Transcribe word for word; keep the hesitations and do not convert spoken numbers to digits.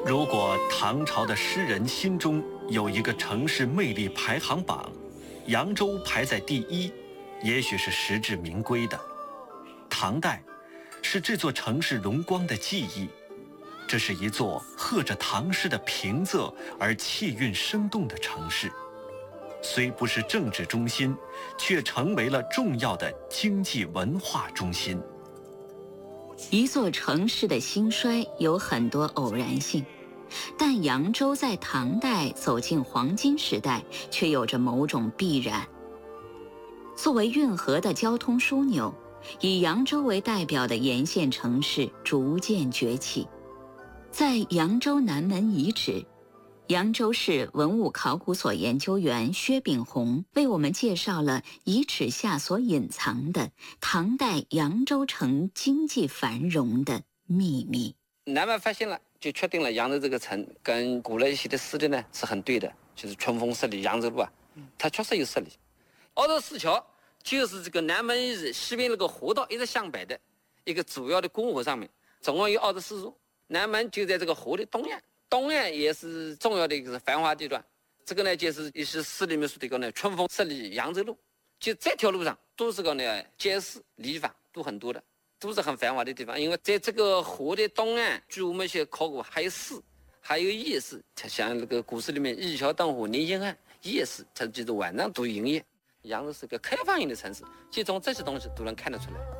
如果唐朝的诗人心中有一个城市魅力排行榜，扬州排在第一，也许是实至名归的。唐代是这座城市荣光的记忆，这是一座和着唐诗的平仄而气韵生动的城市，虽不是政治中心，却成为了重要的经济文化中心。 一座城市的兴衰有很多偶然性，但扬州在唐代走进黄金时代，却有着某种必然。作为运河的交通枢纽，以扬州为代表的沿线城市逐渐崛起。在扬州南门遗址，扬州市文物考古所研究员薛炳宏为我们介绍了遗址下所隐藏的唐代扬州城经济繁荣的秘密。 南门发现了，就确定了扬州这个城跟古来写的诗的呢是很对的，就是春风十里扬州路啊，它确实有十里。凹凸石桥就是这个南门遗址西边那个河道一直向北的一个主要的公河上面，总共有二十四座。南门就在这个河的东岸，东岸也是重要的一个繁华地段。这个呢，就是也是诗里面说的一个呢，春风十里扬州路。就这条路上都是个呢街市、礼坊都很多的，都是很繁华的地方。因为在这个河的东岸，据我们一些考古，还有市，还有夜市。像那个古诗里面“一桥灯火连天暗”，夜市它就是晚上都营业。扬州是个开放型的城市，就从这些东西都能看得出来。